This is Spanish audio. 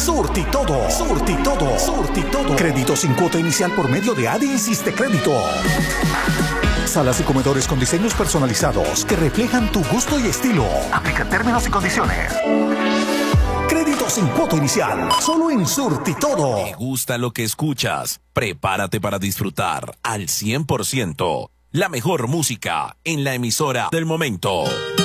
Surti todo. Surti todo. Surti todo. Crédito sin cuota inicial por medio de ADI Insiste Crédito. Salas y comedores con diseños personalizados que reflejan tu gusto y estilo. Aplica términos y condiciones. Crédito sin cuota inicial. Solo en Surti todo. ¿Te gusta lo que escuchas? Prepárate para disfrutar al 100% la mejor música en la emisora del momento.